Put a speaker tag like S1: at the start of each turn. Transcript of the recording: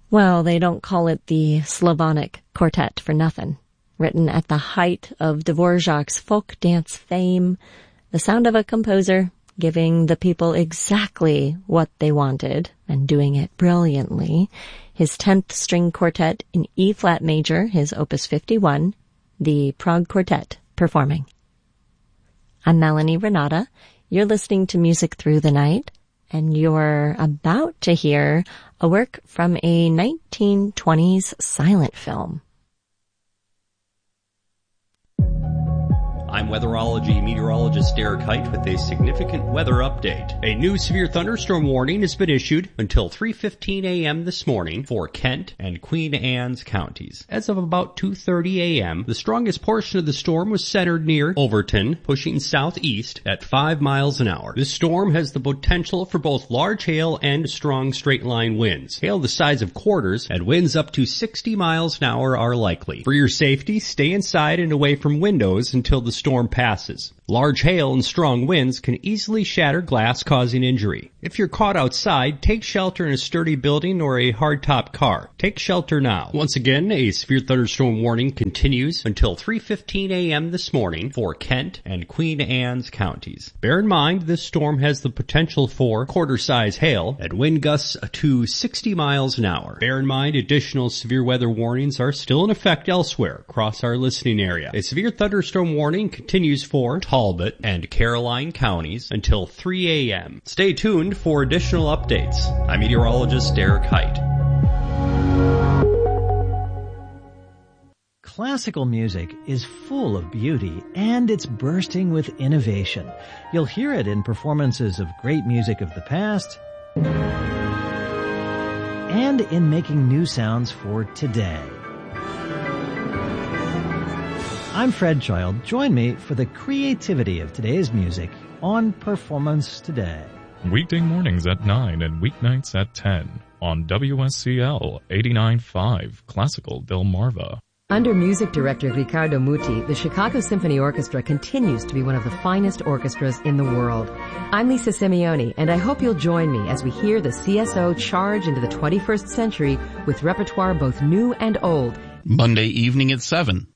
S1: Well, they don't call it the Slavonic Quartet for nothing. Written at the height of Dvorak's folk dance fame, the sound of a composer giving the people exactly what they wanted and doing it brilliantly. His 10th string quartet in E-flat major, his opus 51, the Prague Quartet, performing. I'm Melanie Renata. You're listening to Music Through the Night, and you're about to hear a work from a 1920s silent film.
S2: I'm weatherology meteorologist Derek Height with a significant weather update. A new severe thunderstorm warning has been issued until 3:15 a.m. this morning for Kent and Queen Anne's counties. As of about 2:30 a.m., the strongest portion of the storm was centered near Overton, pushing southeast at 5 miles an hour. This storm has the potential for both large hail and strong straight-line winds. Hail the size of quarters and winds up to 60 miles an hour are likely. For your safety, stay inside and away from windows until the storm passes. Large hail and strong winds can easily shatter glass, causing injury. If you're caught outside, take shelter in a sturdy building or a hardtop car. Take shelter now. Once again, a severe thunderstorm warning continues until 3:15 a.m. this morning for Kent and Queen Anne's counties. Bear in mind, this storm has the potential for quarter-size hail and wind gusts to 60 miles an hour. Bear in mind, additional severe weather warnings are still in effect elsewhere across our listening area. A severe thunderstorm warning continues for Talbot and Caroline counties until 3 a.m. Stay tuned for additional updates. I'm meteorologist Derek Height.
S3: Classical music is full of beauty and it's bursting with innovation. You'll hear it in performances of great music of the past and in making new sounds for today. I'm Fred Child. Join me for the creativity of today's music on Performance Today.
S4: Weekday mornings at 9 and weeknights at 10 on WSCL 89.5 Classical Delmarva.
S5: Under music director Riccardo Muti, the Chicago Symphony Orchestra continues to be one of the finest orchestras in the world. I'm Lisa Simeone, and I hope you'll join me as we hear the CSO charge into the 21st century with repertoire both new and old.
S6: Monday evening at 7